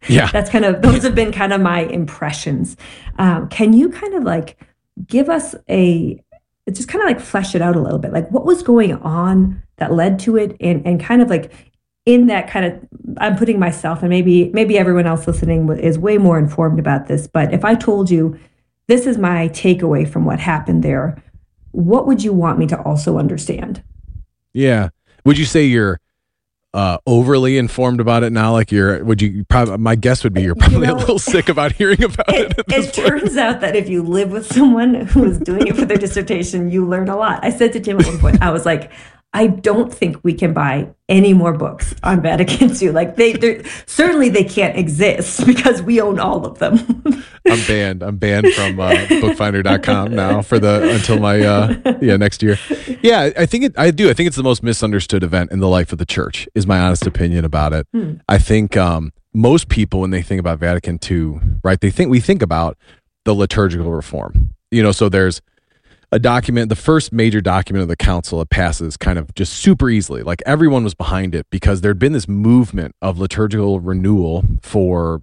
Yeah. Those have been kind of my impressions. Can you kind of like give us just kind of like flesh it out a little bit? Like what was going on that led to it, and kind of like in that kind of, I'm putting myself, and maybe everyone else listening is way more informed about this, but if I told you this is my takeaway from what happened there, what would you want me to also understand? Yeah. Would you say you're overly informed about it now? Like my guess would be you're probably a little sick about hearing about it. It turns out that if you live with someone who is doing it for their dissertation, you learn a lot. I said to Tim at one point, I was like, I don't think we can buy any more books on Vatican II. Like certainly they can't exist because we own all of them. I'm banned from bookfinder.com now until my next year. Yeah, I think it's the most misunderstood event in the life of the church, is my honest opinion about it. I think most people, when they think about Vatican II, right, we think about the liturgical reform. So there's a document, the first major document of the council, it passes kind of just super easily. Like everyone was behind it because there'd been this movement of liturgical renewal for,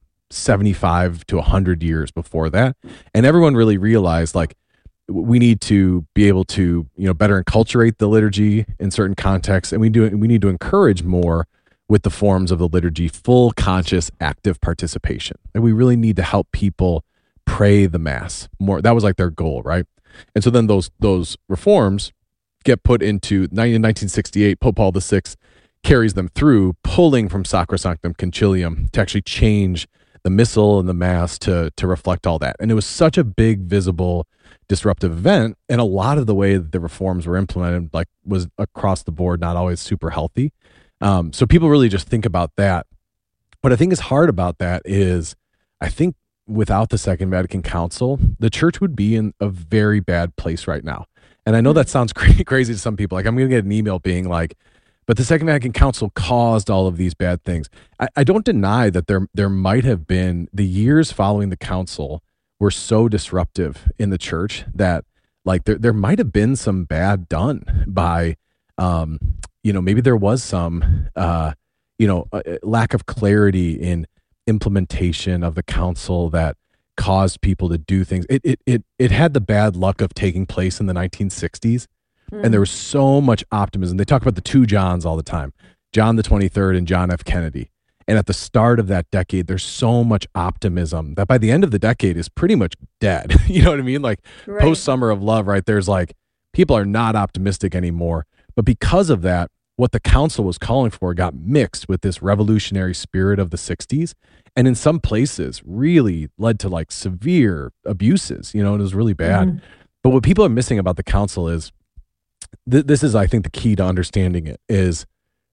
75 to 100 years before that. And everyone really realized like we need to be able to, better enculturate the liturgy in certain contexts. And we need to encourage more with the forms of the liturgy, full, conscious, active participation. And we really need to help people pray the mass more. That was like their goal, right? And so then those reforms get put into 1968. Pope Paul VI carries them through, pulling from Sacrosanctum Concilium to actually change the missal and the mass to reflect all that. And it was such a big, visible, disruptive event. And a lot of the way that the reforms were implemented was across the board, not always super healthy. So people really just think about that. What I think is hard about that is, I think without the Second Vatican Council, the church would be in a very bad place right now. And I know that sounds crazy to some people. Like I'm going to get an email being like, but the Second Vatican Council caused all of these bad things. I don't deny that there might have been, the years following the council were so disruptive in the church that like there might have been some bad done by, maybe there was some, lack of clarity in implementation of the council that caused people to do things. It had the bad luck of taking place in the 1960s. And there was so much optimism. They talk about the two Johns all the time, John the 23rd and John F. Kennedy. And at the start of that decade, there's so much optimism that by the end of the decade is pretty much dead. You know what I mean? Like right. Post Summer of Love, right? There's like, people are not optimistic anymore. But because of that, what the council was calling for got mixed with this revolutionary spirit of the 60s. And in some places really led to like severe abuses, it was really bad. But what people are missing about the council is, this is, I think, the key to understanding it is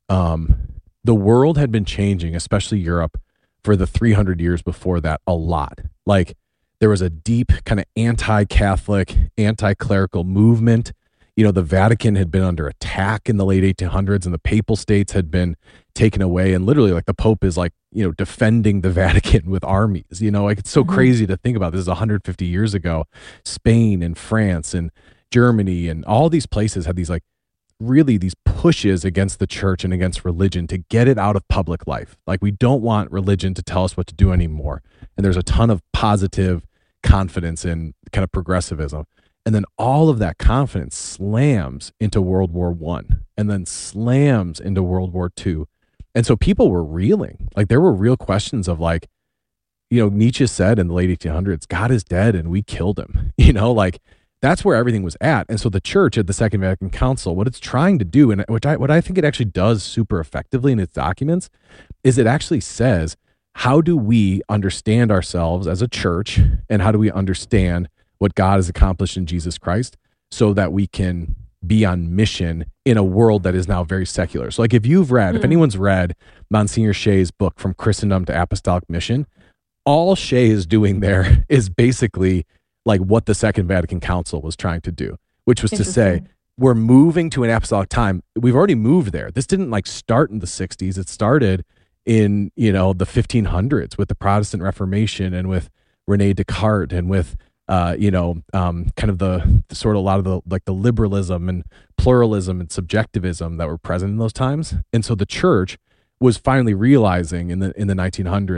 the world had been changing, especially Europe, for the 300 years before that a lot. Like there was a deep kind of anti-Catholic, anti-clerical movement. The Vatican had been under attack in the late 1800s and the papal states had been taken away. And literally like the Pope is like, defending the Vatican with armies, like it's so crazy to think about. This is 150 years ago. Spain and France and Germany and all these places had these like really these pushes against the church and against religion to get it out of public life. Like we don't want religion to tell us what to do anymore. And there's a ton of positive confidence in kind of progressivism. And then all of that confidence slams into World War I and then slams into World War II. And so people were reeling. Like there were real questions of like, Nietzsche said in the late 1800s, God is dead and we killed him. Like that's where everything was at. And so the church at the Second Vatican Council, what it's trying to do, and what I think it actually does super effectively in its documents, is it actually says, how do we understand ourselves as a church and how do we understand what God has accomplished in Jesus Christ so that we can be on mission in a world that is now very secular. So like if anyone's read Monsignor Shea's book, From Christendom to Apostolic Mission, all Shea is doing there is basically like what the Second Vatican Council was trying to do, which was to say, we're moving to an apostolic time. We've already moved there. This didn't like start in the 60s. It started in, the 1500s with the Protestant Reformation and with Rene Descartes and with, kind of the sort of a lot of the, like the liberalism and pluralism and subjectivism that were present in those times. And so the church was finally realizing in the 1900s